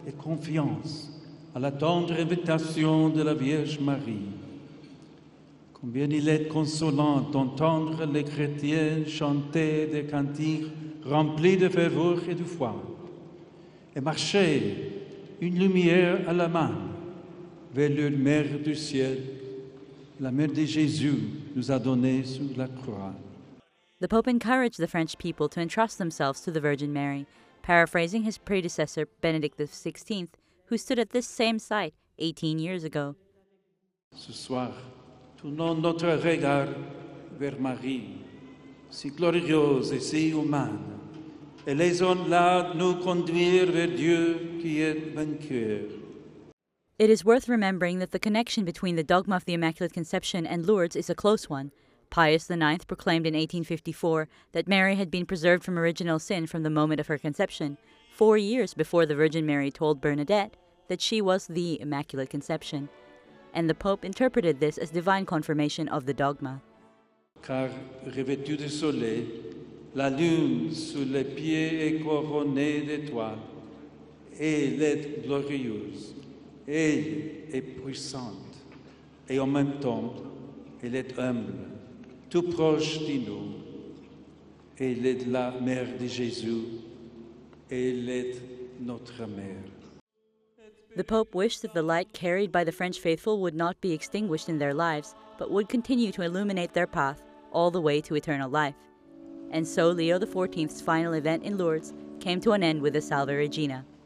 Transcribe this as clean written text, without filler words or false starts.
et confiance à la tendre invitation de la Vierge Marie. Combien il est consolant d'entendre les chrétiens chanter des cantiques remplis de ferveur et de foi, et marcher une lumière à la main vers leur Mère du ciel, la Mère de Jésus nous a donné sur la croix. The Pope encouraged the French people to entrust themselves to the Virgin Mary, paraphrasing his predecessor, Benedict XVI, who stood at this same site 18 years ago. Ce soir, tournons notre regard vers Marie, si glorieuse et si humaine, et laissons-la nous conduire vers Dieu qui est vainqueur. It is worth remembering that the connection between the dogma of the Immaculate Conception and Lourdes is a close one. Pius IX proclaimed in 1854 that Mary had been preserved from original sin from the moment of her conception, 4 years before the Virgin Mary told Bernadette that she was the Immaculate Conception. And the Pope interpreted this as divine confirmation of the dogma. Car revêtue de soleil, la lune sous les pieds est couronnée d'étoiles. Elle est glorieuse, elle est puissante, et en même temps, elle est humble, tout proche de nous. Elle est la Mère de Jésus, elle est notre Mère. The Pope wished that the light carried by the French faithful would not be extinguished in their lives, but would continue to illuminate their path all the way to eternal life. And so Leo XIV's final event in Lourdes came to an end with the Salve Regina.